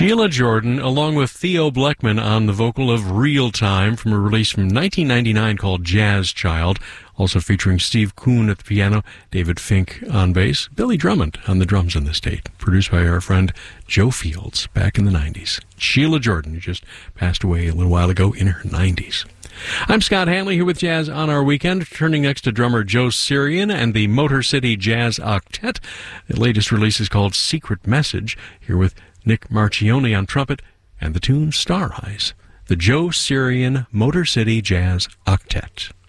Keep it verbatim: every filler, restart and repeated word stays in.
Sheila Jordan, along with Theo Bleckman on the vocal of Real Time from a release from nineteen ninety-nine called Jazz Child, also featuring Steve Kuhn at the piano, David Fink on bass, Billy Drummond on the drums in this tape, produced by our friend Joe Fields back in the nineties. Sheila Jordan, who just passed away a little while ago in her nineties. I'm Scott Hanley here with Jazz on Our Weekend, turning next to drummer Joe Sirian and the Motor City Jazz Octet. The latest release is called Secret Message, here with Nick Marchione on trumpet and the tune Star Eyes. The Joe Sirian Motor City Jazz Octet.